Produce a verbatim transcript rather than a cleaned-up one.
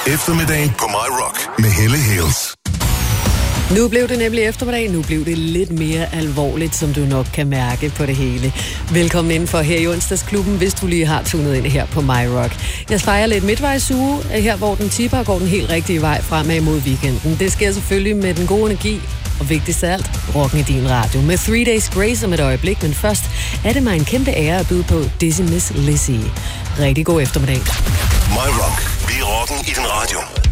Eftermiddag på My Rock med Helle Hales. Nu blev det nemlig eftermiddag. Nu blev det lidt mere alvorligt, som du nok kan mærke på det hele. Velkommen indenfor her i onsdagsklubben, hvis du lige har tunet ind her på My Rock. Jeg fejrer lidt midtvejsuge, her hvor den tipper går den helt rigtige vej fremad mod weekenden. Det sker selvfølgelig med den gode energi, og vigtigst af alt, rocken i din radio. Med Three Days Grace om et øjeblik, men først er det mig en kæmpe ære at byde på Dizzy Miss Lizzy. Rigtig god eftermiddag. My Rock. Vi er rocken i din radio.